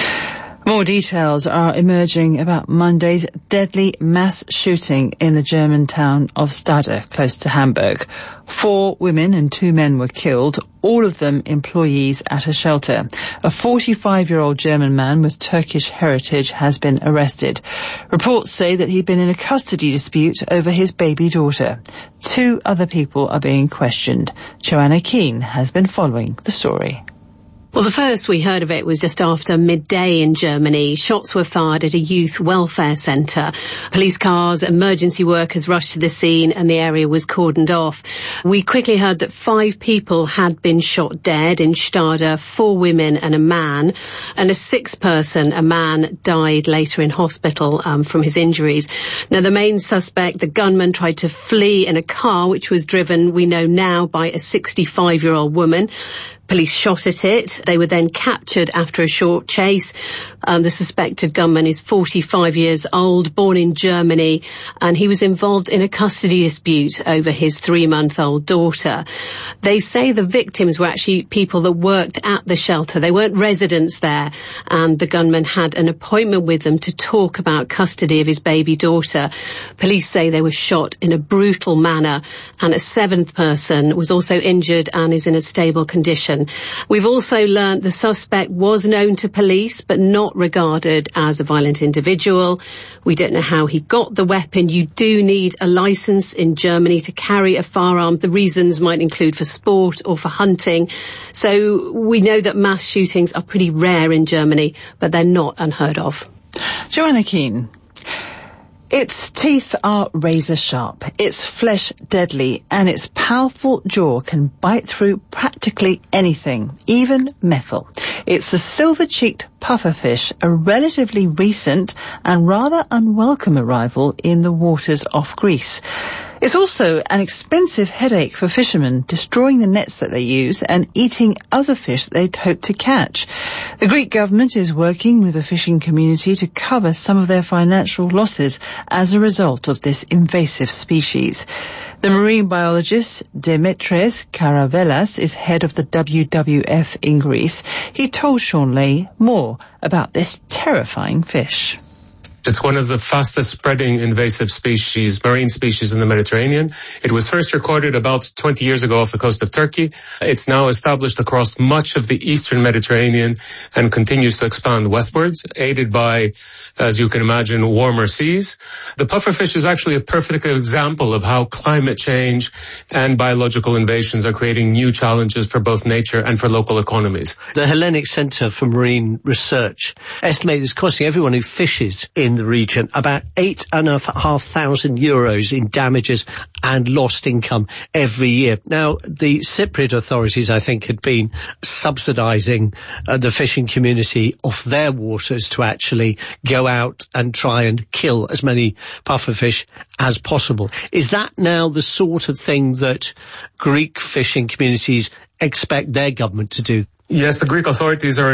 More details are emerging about Monday's deadly mass shooting in the German town of Stade, close to Hamburg. Four women and two men were killed, all of them employees at a shelter. A forty-five-year-old German man with Turkish heritage has been arrested. Reports say that he'd been in a custody dispute over his baby daughter. Two other people are being questioned. Joanna Keane has been following the story. Well, the first we heard of it was just after midday in Germany. Shots were fired at a youth welfare centre. Police cars, emergency workers rushed to the scene, and the area was cordoned off. We quickly heard that five people had been shot dead in Stade, four women and a man, and a sixth person, a man, died later in hospital um, from his injuries. Now, the main suspect, the gunman, tried to flee in a car which was driven, we know now, by a sixty-five-year-old woman. Police shot at it. They were then captured after a short chase. Um, the suspected gunman is forty-five years old, born in Germany, and he was involved in a custody dispute over his three-month-old daughter. They say the victims were actually people that worked at the shelter. They weren't residents there, and the gunman had an appointment with them to talk about custody of his baby daughter. Police say they were shot in a brutal manner, and a seventh person was also injured and is in a stable condition. We've also learned the suspect was known to police but not regarded as a violent individual. We don't know how he got the weapon. You do need a license in Germany to carry a firearm. The reasons might include for sport or for hunting. So we know that mass shootings are pretty rare in Germany, but they're not unheard of. Joanna Keane. Its teeth are razor sharp, its flesh deadly, and its powerful jaw can bite through practically anything, even metal. It's the silver-cheeked pufferfish, a relatively recent and rather unwelcome arrival in the waters off Greece. It's also an expensive headache for fishermen, destroying the nets that they use and eating other fish that they'd hoped to catch. The Greek government is working with the fishing community to cover some of their financial losses as a result of this invasive species. The marine biologist Demetres Karavelas is head of the W W F in Greece. He told Sean Lee more about this terrifying fish. It's one of the fastest spreading invasive species, marine species in the Mediterranean. It was first recorded about twenty years ago off the coast of Turkey. It's now established across much of the eastern Mediterranean and continues to expand westwards, aided by, as you can imagine, warmer seas. The pufferfish is actually a perfect example of how climate change and biological invasions are creating new challenges for both nature and for local economies. The Hellenic Centre for Marine Research estimates it's costing everyone who fishes in the region about eight and a half thousand euros in damages and lost income every year. Now, the Cypriot authorities, I think, had been subsidising uh, the fishing community off their waters to actually go out and try and kill as many pufferfish as possible. Is that now the sort of thing that Greek fishing communities expect their government to do? Yes, the Greek authorities are